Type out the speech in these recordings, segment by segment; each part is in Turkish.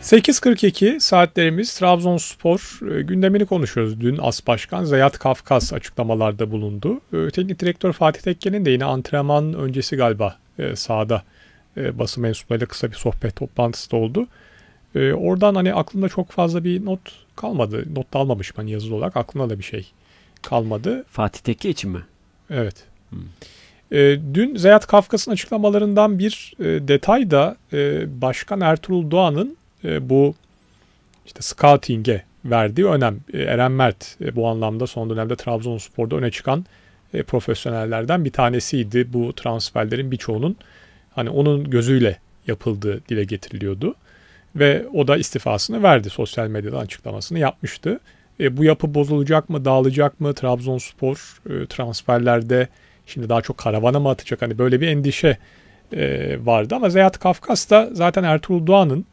8.42 saatlerimiz Trabzonspor gündemini konuşuyoruz. Dün As Başkan Zeyat Kafkas açıklamalarda bulundu. Teknik direktör Fatih Tekke'nin de yine antrenman öncesi galiba sahada basın mensuplarıyla kısa bir sohbet toplantısı da oldu. Oradan hani aklımda çok fazla bir not kalmadı. Not da almamışım hani yazılı olarak. Aklımda da bir şey kalmadı. Fatih Tekke için mi? Evet. Dün Zeyat Kafkas'ın açıklamalarından bir detay da Başkan Ertuğrul Doğan'ın bu işte scouting'e verdiği önem. Eren Mert bu anlamda son dönemde Trabzonspor'da öne çıkan profesyonellerden bir tanesiydi. Bu transferlerin birçoğunun hani onun gözüyle yapıldığı dile getiriliyordu. Ve o da istifasını verdi. Sosyal medyadan açıklamasını yapmıştı. Bu yapı bozulacak mı, dağılacak mı? Trabzonspor transferlerde şimdi daha çok karavana mı atacak? Hani böyle bir endişe vardı. Ama Zeyat Kafkas da zaten Ertuğrul Doğan'ın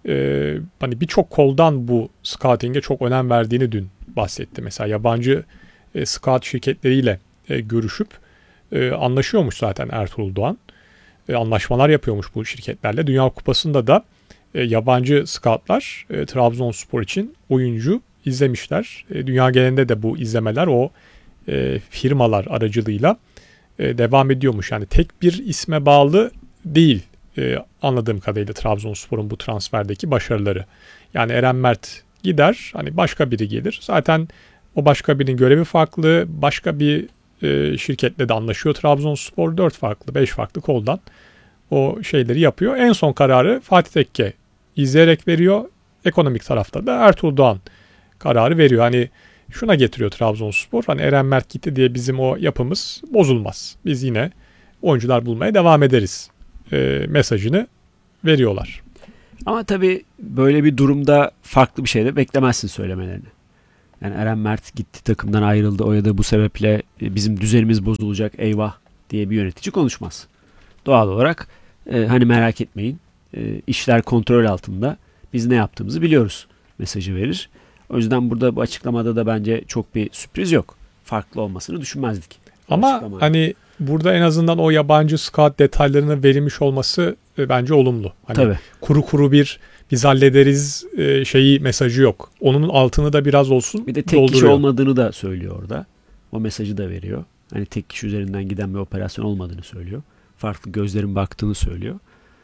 hani birçok koldan bu scouting'e çok önem verdiğini dün bahsetti. Mesela yabancı scout şirketleriyle görüşüp anlaşıyormuş zaten Ertuğrul Doğan. Anlaşmalar yapıyormuş bu şirketlerle. Dünya Kupası'nda da yabancı scoutlar Trabzonspor için oyuncu izlemişler. Dünya genelinde de bu izlemeler o firmalar aracılığıyla devam ediyormuş. Yani tek bir isme bağlı değil anladığım kadarıyla Trabzonspor'un bu transferdeki başarıları. Yani Eren Mert gider, hani başka biri gelir. Zaten o başka birinin görevi farklı. Başka bir şirketle de anlaşıyor Trabzonspor. 4 farklı, 5 farklı koldan o şeyleri yapıyor. En son kararı Fatih Tekke izleyerek veriyor. Ekonomik tarafta da Ertuğrul Doğan kararı veriyor. Hani şuna getiriyor Trabzonspor. Hani Eren Mert gitti diye bizim o yapımız bozulmaz. Biz yine oyuncular bulmaya devam ederiz mesajını veriyorlar. Ama tabii böyle bir durumda farklı bir şey de beklemezsin söylemelerini. Yani Eren Mert gitti, takımdan ayrıldı, o ya da bu sebeple bizim düzenimiz bozulacak, eyvah diye bir yönetici konuşmaz. Doğal olarak hani merak etmeyin, işler kontrol altında, biz ne yaptığımızı biliyoruz mesajı verir. O yüzden burada bu açıklamada da bence çok bir sürpriz yok. Farklı olmasını düşünmezdik. Ama hani burada en azından o yabancı scout detaylarını verilmiş olması bence olumlu. Hani tabii. Kuru bir biz hallederiz şeyi mesajı yok. Onun altını da biraz olsun bir de tek dolduruyor. Kişi olmadığını da söylüyor orada. O mesajı da veriyor. Hani tek kişi üzerinden giden bir operasyon olmadığını söylüyor. Farklı gözlerin baktığını söylüyor.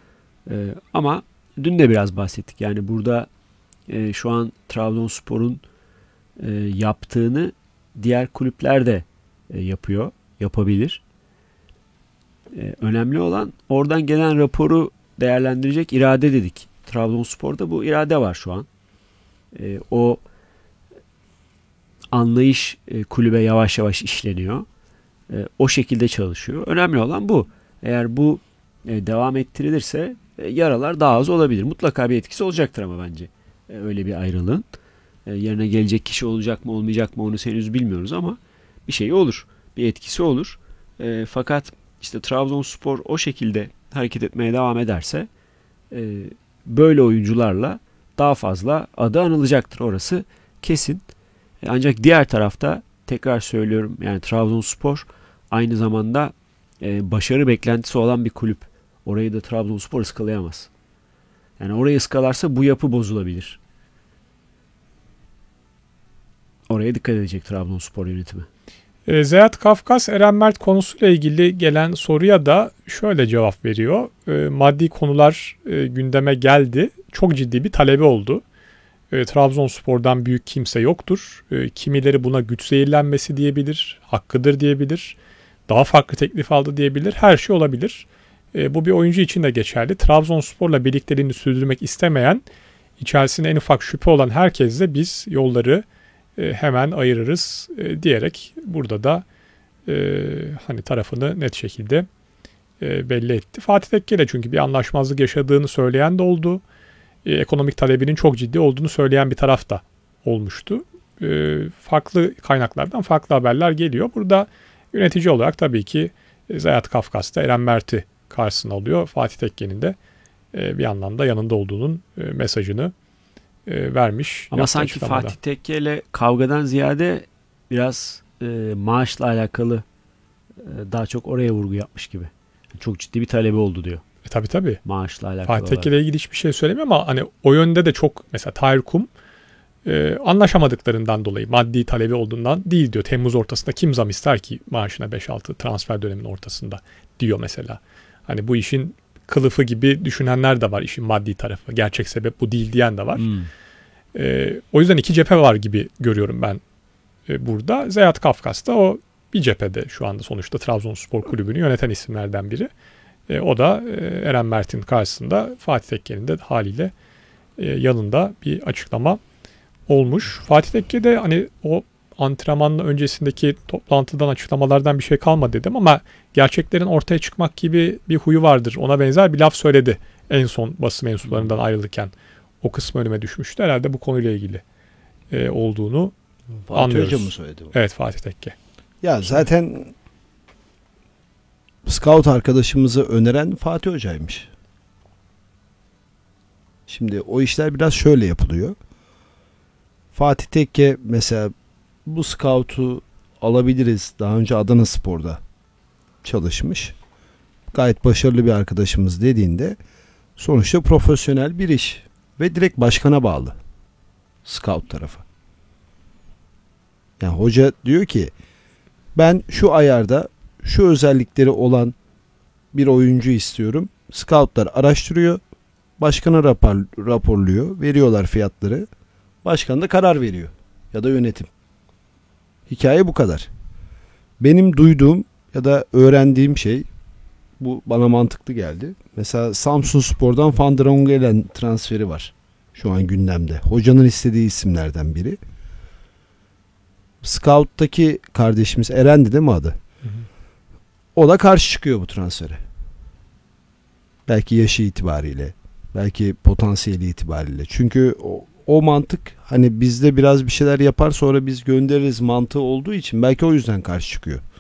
Ama dün de biraz bahsettik. Yani burada şu an Trabzonspor'un yaptığını diğer kulüpler de yapıyor. Yapabilir. Önemli olan oradan gelen raporu değerlendirecek irade dedik. Trabzonspor'da bu irade var şu an. O anlayış kulübe yavaş yavaş işleniyor. O şekilde çalışıyor. Önemli olan bu. Eğer bu devam ettirilirse yaralar daha az olabilir. Mutlaka bir etkisi olacaktır ama bence. Öyle bir ayrılığın. Yerine gelecek kişi olacak mı olmayacak mı onu henüz bilmiyoruz ama bir şey olur. Bir etkisi olur. Fakat işte Trabzonspor o şekilde hareket etmeye devam ederse böyle oyuncularla daha fazla adı anılacaktır. Orası kesin. Ancak diğer tarafta tekrar söylüyorum, yani Trabzonspor aynı zamanda başarı beklentisi olan bir kulüp. Orayı da Trabzonspor ıskalayamaz. Yani orayı ıskalarsa bu yapı bozulabilir. Oraya dikkat edecek Trabzonspor yönetimi. Zeyat Kafkas Eren Mert konusuyla ilgili gelen soruya da şöyle cevap veriyor. Maddi konular gündeme geldi. Çok ciddi bir talebi oldu. Trabzonspor'dan büyük kimse yoktur. Kimileri buna güç zehirlenmesi diyebilir, hakkıdır diyebilir. Daha farklı teklif aldı diyebilir. Her şey olabilir. Bu bir oyuncu için de geçerli. Trabzonspor'la birlikteliğini sürdürmek istemeyen, içerisinde en ufak şüphe olan herkesle biz yolları hemen ayırırız diyerek burada da hani tarafını net şekilde belli etti. Fatih Tekke ile çünkü bir anlaşmazlık yaşadığını söyleyen de oldu. Ekonomik talebinin çok ciddi olduğunu söyleyen bir taraf da olmuştu. Farklı kaynaklardan farklı haberler geliyor. Burada yönetici olarak tabii ki Zeyat Kafkas da Eren Mert'i karşısına alıyor. Fatih Tekke'nin de bir anlamda yanında olduğunun mesajını vermiş. Ama sanki Fatih Tekke ile kavgadan ziyade biraz maaşla alakalı daha çok oraya vurgu yapmış gibi. Çok ciddi bir talebi oldu diyor. Tabii. Maaşla alakalı Fatih olarak. Tekke ile ilgili hiçbir şey söylemiyor ama hani o yönde de çok mesela Tahir Kum anlaşamadıklarından dolayı maddi talebi olduğundan değil diyor. Temmuz ortasında kim zam ister ki maaşına 5-6 transfer döneminin ortasında diyor mesela. Hani bu işin kılıfı gibi düşünenler de var, işin maddi tarafı. Gerçek sebep bu değil diyen de var. O yüzden iki cephe var gibi görüyorum ben burada. Zeyat Kafkas da o bir cephede şu anda sonuçta Trabzonspor Kulübü'nü yöneten isimlerden biri. O da Eren Mert'in karşısında Fatih Tekke'nin de haliyle yanında bir açıklama olmuş. Fatih Tekke de hani o antrenmanla öncesindeki toplantıdan açıklamalardan bir şey kalmadı dedim ama gerçeklerin ortaya çıkmak gibi bir huyu vardır. Ona benzer bir laf söyledi en son basın mensuplarından ayrılırken. O kısmı önüme düşmüştü. Herhalde bu konuyla ilgili olduğunu Fatih anlıyoruz. Hoca mı söyledi bu? Evet, Fatih Tekke. Ya zaten scout arkadaşımızı öneren Fatih Hoca'ymış. Şimdi o işler biraz şöyle yapılıyor. Fatih Tekke mesela bu scout'u alabiliriz. Daha önce Adanaspor'da çalışmış. Gayet başarılı bir arkadaşımız dediğinde sonuçta profesyonel bir iş ve direkt başkana bağlı. Scout tarafı. Yani hoca diyor ki ben şu ayarda şu özellikleri olan bir oyuncu istiyorum. Scoutlar araştırıyor. Başkana raporluyor. Veriyorlar fiyatları. Başkan da karar veriyor. Ya da yönetim. Hikaye bu kadar. Benim duyduğum ya da öğrendiğim şey bu bana mantıklı geldi. Mesela Samsunspor'dan Van der Ongelen transferi var. Şu an gündemde. Hocanın istediği isimlerden biri. Scout'taki kardeşimiz Eren'di değil mi adı? Hı hı. O da karşı çıkıyor bu transfere. Belki yaşı itibariyle. Belki potansiyeli itibariyle. Çünkü o mantık hani bizde biraz bir şeyler yapar sonra biz göndeririz mantığı olduğu için belki o yüzden karşı çıkıyor.